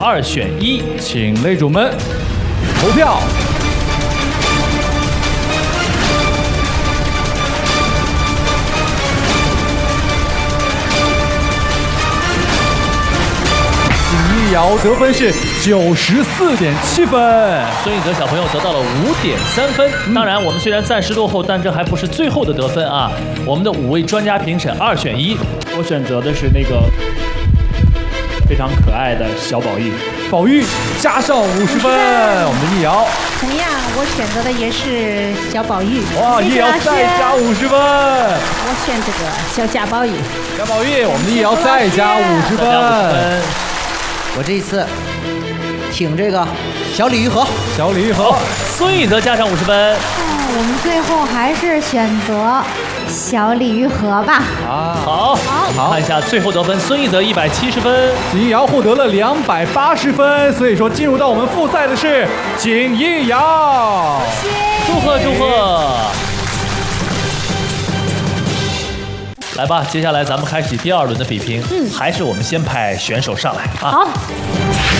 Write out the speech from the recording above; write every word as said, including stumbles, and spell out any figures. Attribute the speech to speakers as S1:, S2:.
S1: 二选一，
S2: 请擂主们投票。锦衣瑶得分是九十四点七分，
S1: 孙艺泽小朋友得到了五点三分。
S2: 嗯、
S1: 当然，我们虽然暂时落后，但这还不是最后的得分啊！我们的五位专家评审二选一，
S3: 我选择的是那个非常可爱的小宝玉。
S2: 宝玉加上五十分，我们的易瑶。
S4: 同样，我选择的也是小宝玉。
S2: 哇，易瑶再加五十分。
S4: 我选这个小贾宝玉。
S2: 贾宝玉，我们的易瑶再加五十分。
S5: 我这一次挺这个小李玉和。
S2: 小李玉和，哦、
S1: 孙艺泽加上五十分。
S6: 哦，我们最后还是选择小李玉和吧。
S2: 啊，
S1: 好，好，看一下最后得分，孙艺泽一百七十分，
S2: 锦衣瑶获得了两百八十分，所以说进入到我们复赛的是锦衣瑶，
S1: 祝贺祝贺！来吧，接下来咱们开启第二轮的比拼，嗯，还是我们先派选手上来啊。
S6: 好。